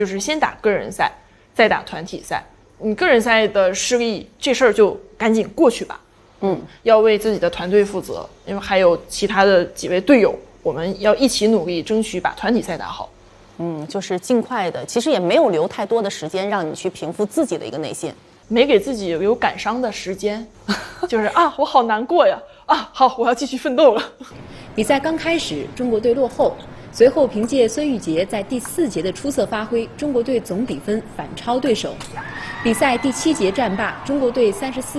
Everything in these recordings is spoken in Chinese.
就是先打个人赛，再打团体赛。你个人赛的失利，这事儿就赶紧过去吧。要为自己的团队负责，因为还有其他的几位队友，我们要一起努力，争取把团体赛打好。 就是尽快的，其实也没有留太多的时间让你去平复自己的一个内心， 没给自己有感伤的时间，就是我好难过呀，好，我要继续奋斗了。 比赛刚开始，中国队落后，随后凭借孙玉洁在第4节的出色发挥，中国队总比分反超对手。比赛第7节战罢，中国队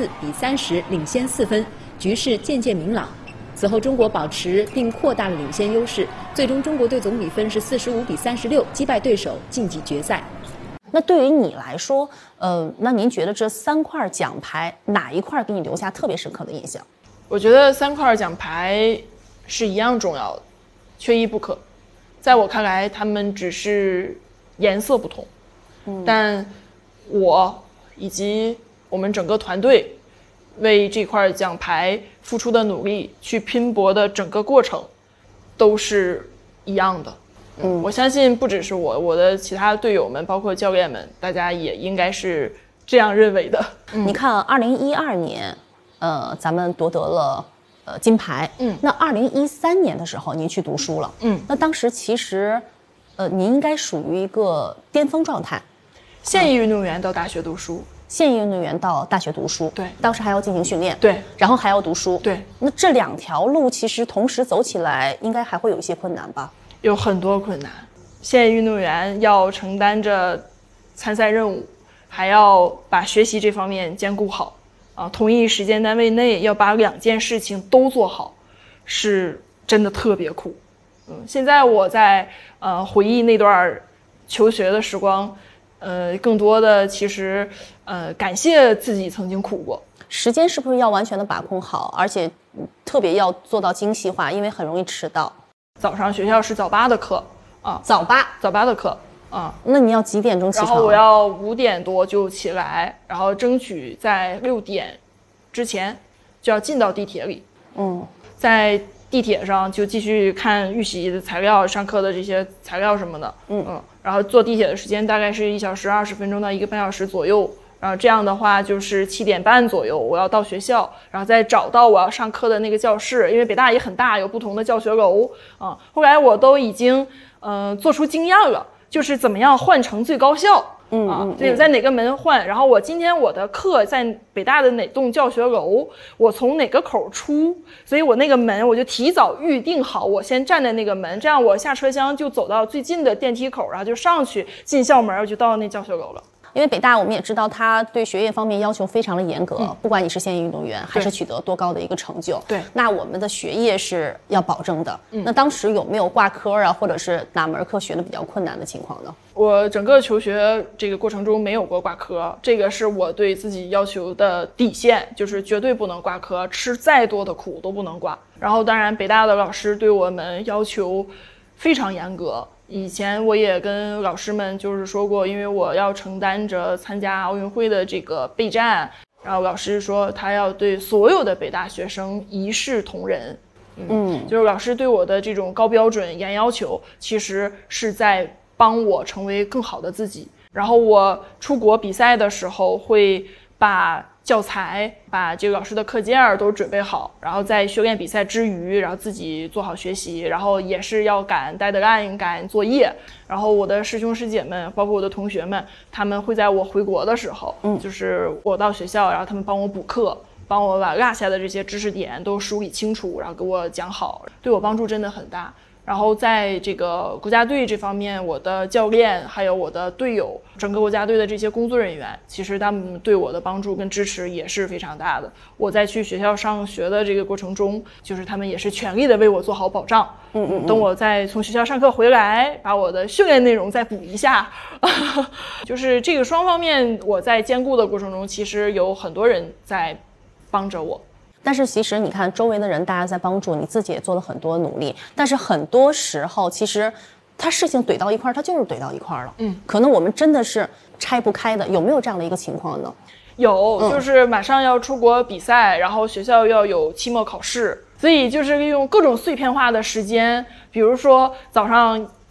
34-30领先4分，局势渐渐明朗。此后，中国保持并扩大了领先优势，最终中国队总比分是45-36击败对手晋级决赛。 那对于你来说，那您觉得这3块奖牌哪一块给你留下特别深刻的印象？ 我觉得3块奖牌是一样重要的，缺一不可。在我看来，它们只是颜色不同，但我以及我们整个团队为这块奖牌付出的努力，去拼搏的整个过程都是一样的。我相信不只是我的其他队友们，包括教练们，大家也应该是这样认为的。 你看2012年咱们夺得了金牌，那2013年的时候您去读书了，那当时其实您应该属于一个巅峰状态。 现役运动员到大学读书， 现役运动员到大学读书， 对， 当时还要进行训练， 对， 然后还要读书， 对。 那这2条路其实同时走起来，应该还会有一些困难吧？ 有很多困难。现役运动员要承担着参赛任务，还要把学习这方面兼顾好同一时间单位内要把2件事情都做好，是真的特别苦。现在我在回忆那段求学的时光，更多的其实感谢自己曾经苦过。 时间是不是要完全的把控好，而且特别要做到精细化，因为很容易迟到。 早上学校是早8的课早8 的课那你要几点钟起床？ 然后我要5点多就起来，然后争取在6点之前就要进到地铁里。在地铁上就继续看预习的材料，上课的这些材料什么的。然后坐地铁的时间大概是1小时20分钟到1个半小时左右。然后这样的话就是7点半左右我要到学校，然后再找到我要上课的那个教室，因为北大也很大，有不同的教学楼后来我都已经做出经验了，就是怎么样换乘最高效。在哪个门换，然后我今天我的课在北大的哪栋教学楼，我从哪个口出，所以我那个门我就提早预定好，我先站在那个门，这样我下车厢就走到最近的电梯口，然后就上去进校门，我就到那教学楼了。 因为北大我们也知道它对学业方面要求非常的严格，不管你是现役运动员还是取得多高的一个成就， 对， 那我们的学业是要保证的。那当时有没有挂科啊，或者是哪门课学的比较困难的情况呢？ 我整个求学这个过程中没有过挂科，这个是我对自己要求的底线，就是绝对不能挂科，吃再多的苦都不能挂。然后当然北大的老师对我们要求非常严格，以前我也跟老师们就是说过，因为我要承担着参加奥运会的这个备战，然后老师说他要对所有的北大学生一视同仁。就是老师对我的这种高标准严要求，其实是在帮我成为更好的自己。然后我出国比赛的时候会把教材把这个老师的课件都准备好，然后在训练比赛之余，然后自己做好学习，然后也是要赶 deadline 赶作业。然后我的师兄师姐们包括我的同学们，他们会在我回国的时候，就是我到学校，然后他们帮我补课，帮我把落下的这些知识点都梳理清楚，然后给我讲好，对我帮助真的很大。然后在这个国家队这方面，我的教练还有我的队友，整个国家队的这些工作人员，其实他们对我的帮助跟支持也是非常大的。我在去学校上学的这个过程中，就是他们也是全力的为我做好保障。等我再从学校上课回来，把我的训练内容再补一下，就是这个双方面我在兼顾的过程中，其实有很多人在帮着我。 但是其实你看周围的人大家在帮助你，自己也做了很多努力，但是很多时候其实他事情怼到一块儿，他就是怼到一块儿了。可能我们真的是拆不开的。有没有这样的一个情况呢？ 有，就是马上要出国比赛，然后学校要有期末考试，所以就是利用各种碎片化的时间，比如说早上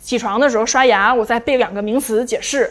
起床的时候刷牙，我再背2个名词解释，